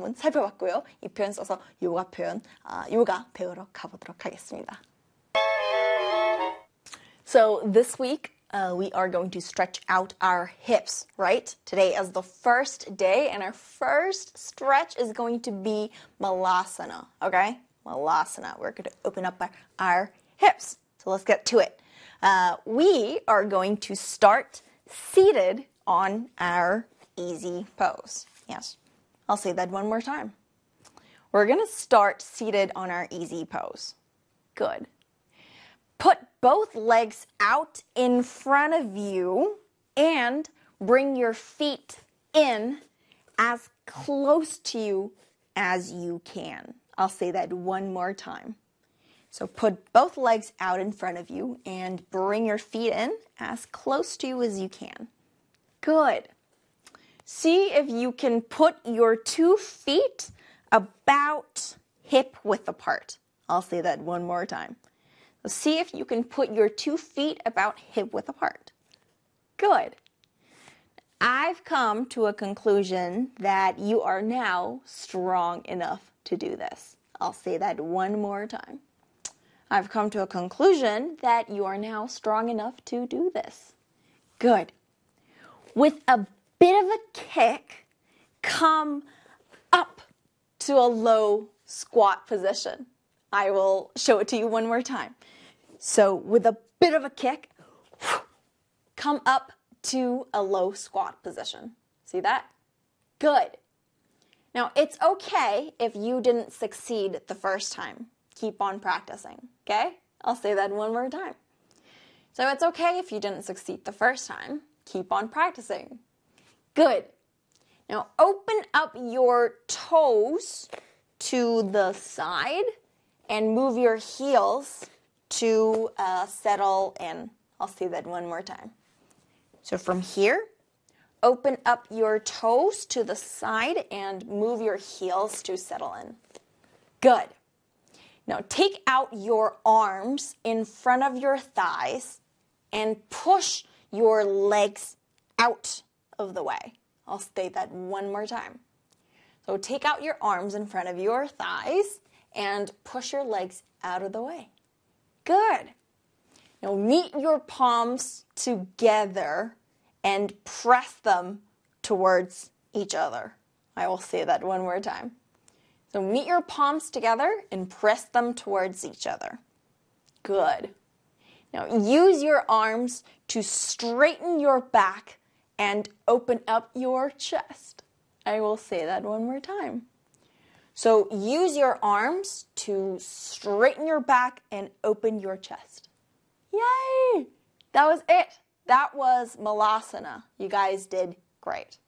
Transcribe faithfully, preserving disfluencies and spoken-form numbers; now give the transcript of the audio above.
부분 살펴봤고요. 이 표현 써서 요가 표현, 아, 요가 배우러 가보도록 하겠습니다. So this week, uh, we are going to stretch out our hips, right? Today is the first day, and our first stretch is going to be Malasana, okay? Malasana. We're going to open up our, our hips. So let's get to it. Uh, we are going to start seated on our easy pose. Yes, I'll say that one more time. We're going to start seated on our easy pose. Good. Put both legs out in front of you and bring your feet in as close to you as you can. I'll say that one more time. So put both legs out in front of you and bring your feet in as close to you as you can. Good. See if you can put your two feet about hip width apart. I'll say that one more time. So see if you can put your two feet about hip width apart. Good. I've come to a conclusion that you are now strong enough to do this. I'll say that one more time. I've come to a conclusion that you are now strong enough to do this. Good. With a bit of a kick, come up to a low squat position. I will show it to you one more time. So with a bit of a kick, come up to a low squat position. See that? Good. Now, it's okay if you didn't succeed the first time. Keep on practicing, okay? I'll say that one more time. So it's okay if you didn't succeed the first time. Keep on practicing. Good. Now, open up your toes to the side and move your heels to uh, settle in. I'll say that one more time. So from here, open up your toes to the side and move your heels to settle in. Good. Now take out your arms in front of your thighs and push your legs out of the way. I'll say that one more time. So take out your arms in front of your thighs and push your legs out of the way. Good. Now meet your palms together and press them towards each other. I will say that one more time. So meet your palms together and press them towards each other. Good. Now use your arms to straighten your back and open up your chest. I will say that one more time. So use your arms to straighten your back and open your chest. Yay! That was it. That was Malasana. You guys did great.